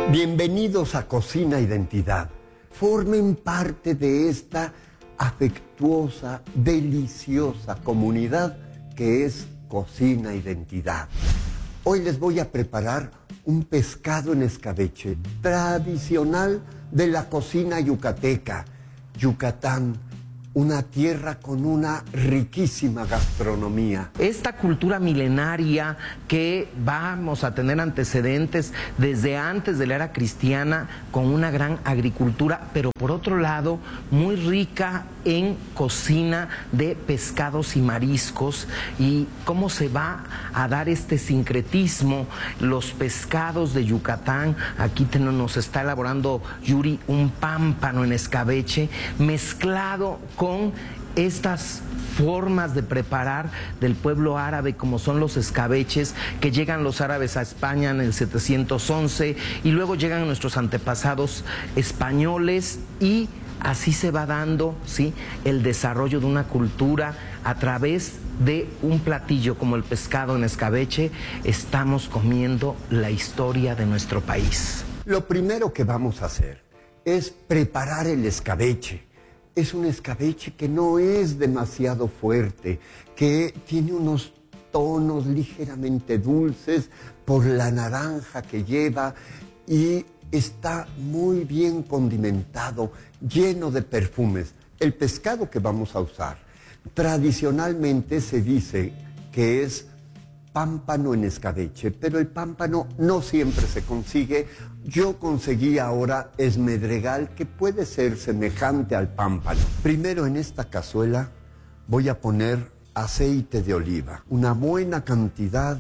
Bienvenidos a Cocina Identidad. Formen parte de esta afectuosa, deliciosa comunidad que es Cocina Identidad. Hoy les voy a preparar un pescado en escabeche tradicional de la cocina yucateca. Yucatán, una tierra con una riquísima gastronomía. Esta cultura milenaria que vamos a tener antecedentes desde antes de la era cristiana, con una gran agricultura, pero por otro lado muy rica en cocina de pescados y mariscos, y cómo se va a dar este sincretismo, los pescados de Yucatán. Aquí nos está elaborando Yuri un pámpano en escabeche mezclado con estas formas de preparar del pueblo árabe, como son los escabeches, que llegan los árabes a España en el 711 y luego llegan nuestros antepasados españoles, y así se va dando, ¿sí?, el desarrollo de una cultura a través de un platillo como el pescado en escabeche. Estamos comiendo la historia de nuestro país. Lo primero que vamos a hacer es preparar el escabeche. Es un escabeche que no es demasiado fuerte, que tiene unos tonos ligeramente dulces por la naranja que lleva, y está muy bien condimentado, lleno de perfumes. El pescado que vamos a usar tradicionalmente se dice que es pámpano en escabeche, pero el pámpano no siempre se consigue. Yo conseguí ahora esmedregal, que puede ser semejante al pámpano. Primero, en esta cazuela voy a poner aceite de oliva, una buena cantidad.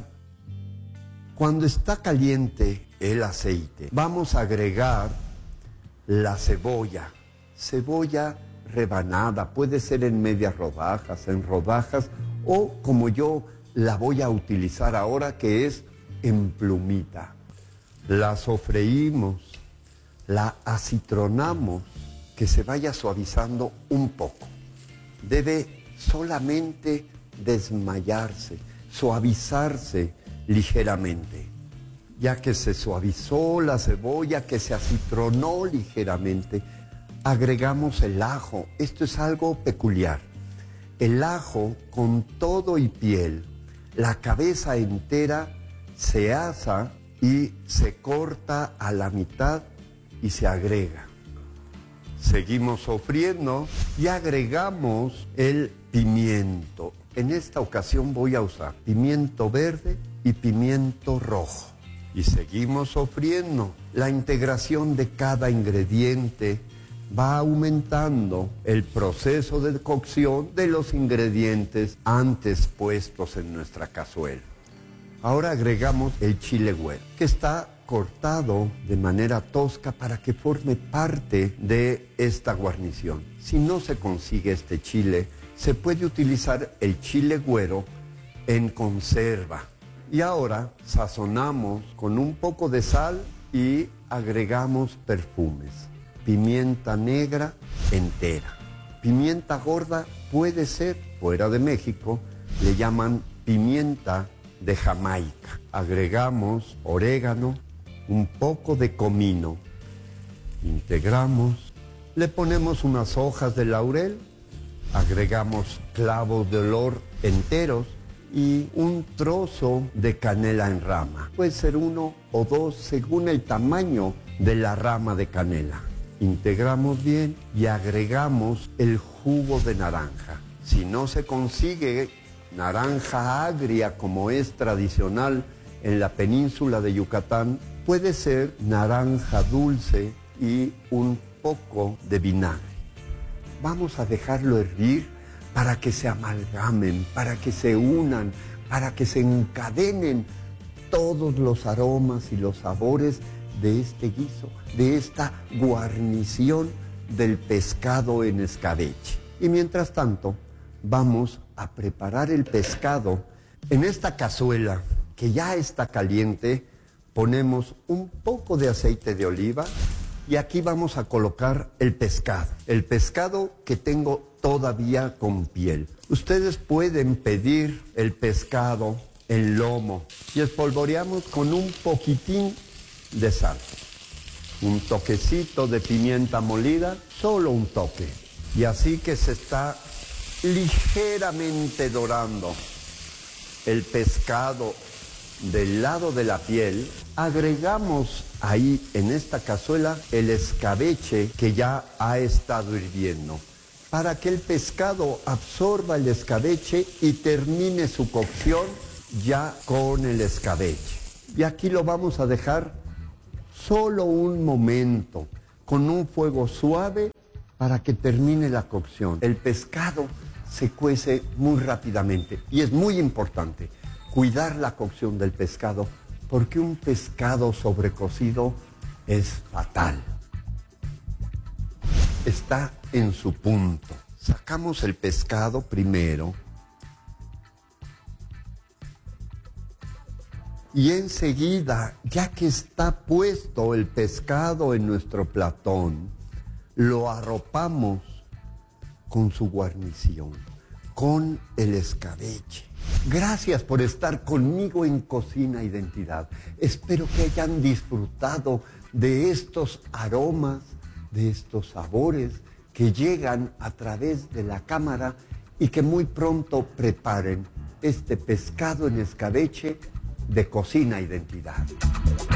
Cuando está caliente el aceite, vamos a agregar la cebolla rebanada, puede ser en medias rodajas, en rodajas, o como yo la voy a utilizar ahora, que es en plumita. La sofreímos, la acitronamos, que se vaya suavizando un poco. Debe solamente desmayarse, suavizarse ligeramente. Ya que se suavizó la cebolla, que se acitronó ligeramente, agregamos el ajo. Esto es algo peculiar. El ajo con todo y piel, la cabeza entera, se asa y se corta a la mitad y se agrega. Seguimos sofriendo y agregamos el pimiento. En esta ocasión voy a usar pimiento verde y pimiento rojo. Y seguimos sofriendo. La integración de cada ingrediente va aumentando el proceso de cocción de los ingredientes antes puestos en nuestra cazuela. Ahora agregamos el chile güero, que está cortado de manera tosca para que forme parte de esta guarnición. Si no se consigue este chile, se puede utilizar el chile güero en conserva. Y ahora sazonamos con un poco de sal y agregamos perfumes. Pimienta negra entera. Pimienta gorda puede ser, fuera de México, le llaman pimienta de Jamaica. Agregamos orégano, un poco de comino. Integramos, le ponemos unas hojas de laurel, agregamos clavos de olor enteros y un trozo de canela en rama. Puede ser 1 o 2 según el tamaño de la rama de canela. Integramos bien y agregamos el jugo de naranja. Si no se consigue naranja agria, como es tradicional en la península de Yucatán, puede ser naranja dulce y un poco de vinagre. Vamos a dejarlo hervir para que se amalgamen, para que se unan, para que se encadenen todos los aromas y los sabores de este guiso, de esta guarnición del pescado en escabeche. Y mientras tanto, vamos a preparar el pescado. En esta cazuela, que ya está caliente, ponemos un poco de aceite de oliva y aquí vamos a colocar el pescado. El pescado que tengo todavía con piel. Ustedes pueden pedir el pescado en lomo y espolvoreamos con un poquitín de sal. un toquecito de pimienta molida, solo un toque. Y así que se está ligeramente dorando el pescado del lado de la piel, agregamos ahí en esta cazuela el escabeche que ya ha estado hirviendo, para que el pescado absorba el escabeche y termine su cocción ya con el escabeche. Y aquí lo vamos a dejar solo un momento, con un fuego suave para que termine la cocción. El pescado se cuece muy rápidamente y es muy importante cuidar la cocción del pescado porque un pescado sobrecocido es fatal. Está en su punto. Sacamos el pescado primero y enseguida, ya que está puesto el pescado en nuestro platón, lo arropamos con su guarnición, con el escabeche. Gracias por estar conmigo en Cocina Identidad. Espero que hayan disfrutado de estos aromas, de estos sabores que llegan a través de la cámara y que muy pronto preparen este pescado en escabeche de Cocina Identidad.